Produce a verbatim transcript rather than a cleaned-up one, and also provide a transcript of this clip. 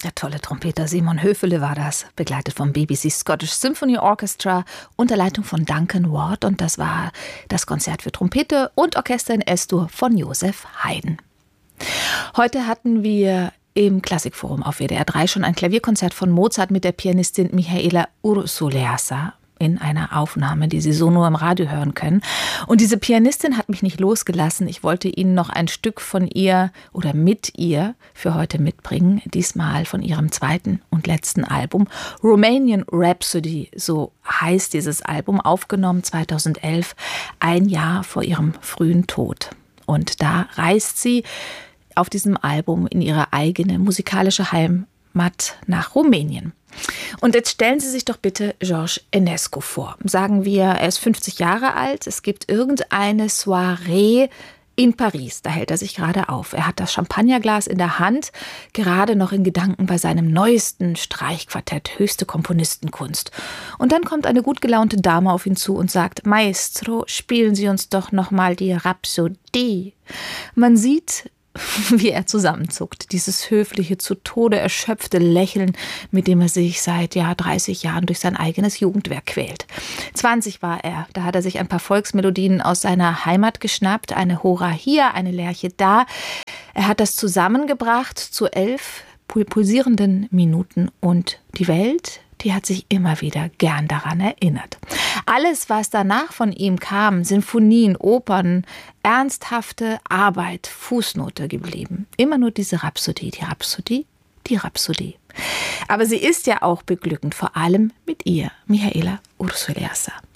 Der tolle Trompeter Simon Höfele war das, begleitet vom B B C Scottish Symphony Orchestra unter Leitung von Duncan Ward. Und das war das Konzert für Trompete und Orchester in S-Dur von Joseph Haydn. Heute hatten wir im Klassikforum auf W D R drei schon ein Klavierkonzert von Mozart mit der Pianistin Mihaela Ursuleasa in einer Aufnahme, die Sie so nur im Radio hören können. Und diese Pianistin hat mich nicht losgelassen. Ich wollte Ihnen noch ein Stück von ihr oder mit ihr für heute mitbringen. Diesmal von ihrem zweiten und letzten Album. Romanian Rhapsody, so heißt dieses Album, aufgenommen zweitausendelf, ein Jahr vor ihrem frühen Tod. Und da reist sie auf diesem Album in ihre eigene musikalische Heimat nach Rumänien. Und jetzt stellen Sie sich doch bitte George Enescu vor. Sagen wir, er ist fünfzig Jahre alt, es gibt irgendeine Soiree in Paris, da hält er sich gerade auf. Er hat das Champagnerglas in der Hand, gerade noch in Gedanken bei seinem neuesten Streichquartett, höchste Komponistenkunst. Und dann kommt eine gut gelaunte Dame auf ihn zu und sagt: Maestro, spielen Sie uns doch noch mal die Rhapsodie. Man sieht, wie er zusammenzuckt. Dieses höfliche, zu Tode erschöpfte Lächeln, mit dem er sich seit ja, dreißig Jahren durch sein eigenes Jugendwerk quält. zwanzig war er. Da hat er sich ein paar Volksmelodien aus seiner Heimat geschnappt. Eine Hora hier, eine Lerche da. Er hat das zusammengebracht zu elf pulsierenden Minuten. Und die Welt, die hat sich immer wieder gern daran erinnert. Alles, was danach von ihm kam, Sinfonien, Opern, ernsthafte Arbeit, Fußnote geblieben. Immer nur diese Rhapsodie, die Rhapsodie, die Rhapsodie. Aber sie ist ja auch beglückend, vor allem mit ihr, Mihaela Ursuleasa.